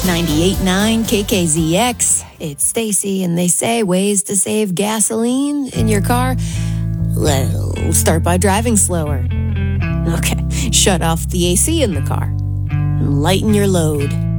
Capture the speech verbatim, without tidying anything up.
ninety-eight point nine K K Z X. It's Stacy, and they say ways to save gasoline in your car. Well, start by driving slower. Okay, shut off the A C in the car and lighten your load.